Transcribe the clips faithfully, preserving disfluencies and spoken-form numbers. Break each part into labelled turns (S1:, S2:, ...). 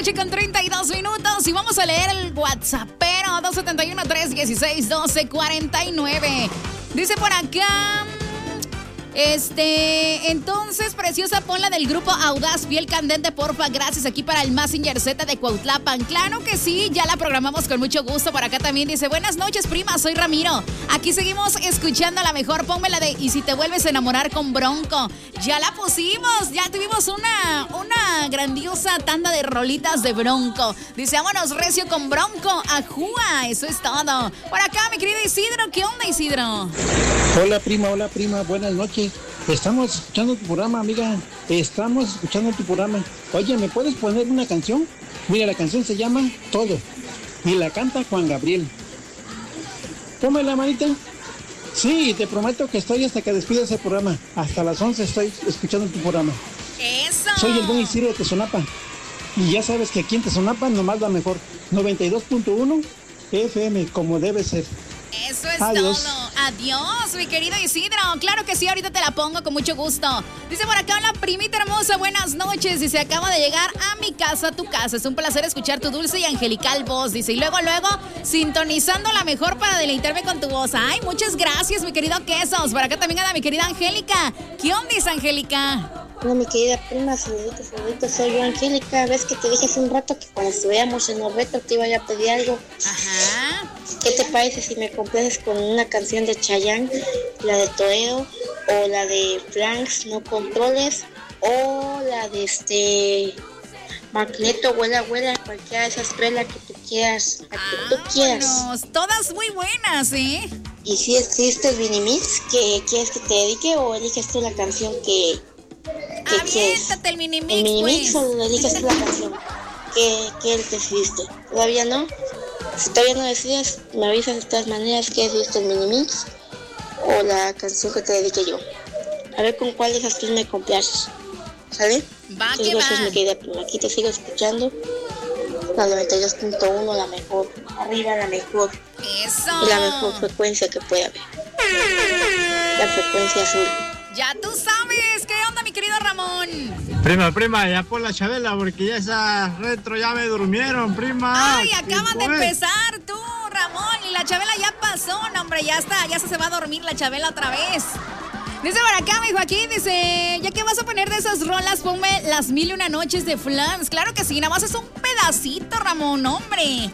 S1: noche con treinta y dos minutos y vamos a leer el WhatsApp, pero dos siete uno, tres uno seis, uno dos cuatro nueve. Dice por acá... Este, entonces, preciosa, pon la del grupo Audaz, Piel Candente, porfa, gracias, aquí para el Mazinger Z de Cuautlapan. Claro que sí, ya la programamos con mucho gusto. Por acá también dice, buenas noches, prima, soy Ramiro. Aquí seguimos escuchando la mejor, ponme la de Y si te vuelves a enamorar con Bronco. Ya la pusimos, ya tuvimos una, una grandiosa tanda de rolitas de Bronco. Dice, vámonos recio con Bronco, ajúa, eso es todo. Por acá, mi querido Isidro, ¿qué onda, Isidro?
S2: Hola, prima, hola, prima, buenas noches. Estamos escuchando tu programa, amiga. Estamos escuchando tu programa. Oye, ¿me puedes poner una canción? Mira, la canción se llama Todo y la canta Juan Gabriel. Póngala, manita. Sí, te prometo que estoy hasta que despidas el programa. Hasta las once estoy escuchando tu programa.
S1: ¡Eso!
S2: Soy el buen Isidro de Tezonapa. Y ya sabes que aquí en Tezonapa nomás va mejor. noventa y dos punto uno F M, como debe ser.
S1: Eso es
S2: Adiós.
S1: todo. Adiós, mi querido Isidro. Claro que sí, ahorita te la pongo con mucho gusto. Dice por acá, hola primita hermosa, buenas noches. Dice, acaba de llegar a mi casa, tu casa. Es un placer escuchar tu dulce y angelical voz. Dice, y luego, luego, sintonizando la mejor para deleitarme con tu voz. Ay, muchas gracias, mi querido Quesos. Por acá también anda mi querida Angélica. ¿Qué onda, Angélica?
S3: Hola, mi querida prima, saluditos, saluditos, soy yo, Angélica. Ves que te dije hace un rato que cuando estuviéramos en los retos te iba a pedir algo.
S1: Ajá.
S3: ¿Qué te parece si me complaces con una canción de Chayanne, la de Toledo, o la de Franks, No Controles, o la de este Macleto, Huela, Huela, cualquiera de esas tres, la que tú quieras, la que tú quieras.
S1: Vámonos, todas muy buenas, ¿eh?
S3: Y si existe el Minimix, que quieres que te dedique, o eliges tú la canción que... ¿Qué
S1: Aviéntate el Minimix,
S3: ¿El Minimix
S1: pues.
S3: o le dices la canción? ¿Qué, qué decidiste? ¿Todavía no? Si todavía no decides, me avisas de todas maneras que decidiste el Minimix o la canción que te dedique yo. A ver con cuál de esas tres me complaces. ¿Sale?
S1: Va
S3: Muchas
S1: que
S3: gracias,
S1: va.
S3: mi querida prima. Aquí te sigo escuchando. La noventa y dos punto uno, la mejor. Arriba, la mejor.
S1: Eso.
S3: Y la mejor frecuencia que pueda haber. La frecuencia azul.
S1: Ya tú sabes. ¿Qué onda, mi querido Ramón?
S4: Prima, prima, ya por la Chabela, porque ya esas retro ya me durmieron, prima.
S1: Ay, acaban de
S4: Pues.
S1: empezar tú, Ramón. Y la Chabela ya pasó, no, hombre, ya está. Ya se, se va a dormir la Chabela otra vez. Dice por acá, mi Joaquín, dice, ya que vas a poner de esas rolas, ponme las mil y una noches de Flans. Claro que sí, nada más es un pedacito, Ramón, hombre.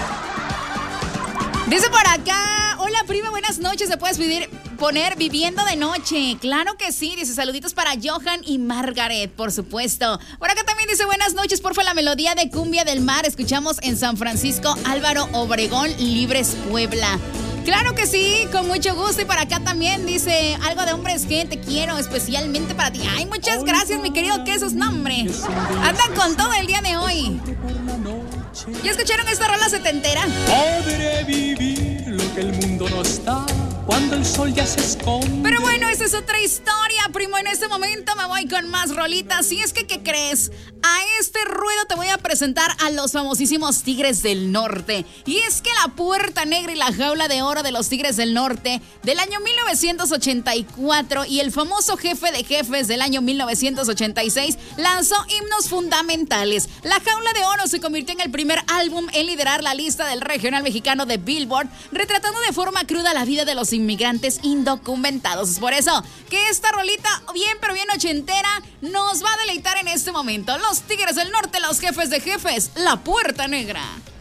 S1: Dice por acá, hola prima, buenas noches, ¿se puedes pedir, poner Viviendo de Noche? Claro que sí, dice, saluditos para Johan y Margaret, por supuesto. Por acá también dice, buenas noches, porfa, la melodía de Cumbia del Mar, escuchamos en San Francisco, Álvaro Obregón, Libres, Puebla. Claro que sí, con mucho gusto. Y para acá también dice algo de Hombres G, te quiero especialmente para ti. Ay, muchas gracias, mi querido Quesos, no, hombre. Andan con todo el día de hoy. ¿Ya escucharon esta rola setentera?
S5: Podré vivir lo que el mundo nos da cuando el sol ya se esconde.
S1: Pero bueno, esa es otra historia, primo. En este momento me voy con más rolitas. Y es que, ¿qué crees? A este ruedo te voy a presentar a los famosísimos Tigres del Norte. Y es que la Puerta Negra y la Jaula de Oro de los Tigres del Norte del año mil novecientos ochenta y cuatro y el famoso Jefe de Jefes del año mil novecientos ochenta y seis lanzó himnos fundamentales. La Jaula de Oro se convirtió en el primer álbum en liderar la lista del regional mexicano de Billboard, retratando de forma cruda la vida de los inmigrantes indocumentados. Es por eso que esta rolita, bien pero bien ochentera, nos va a deleitar en este momento. Los Tigres del Norte, los Jefes de Jefes, la Puerta Negra.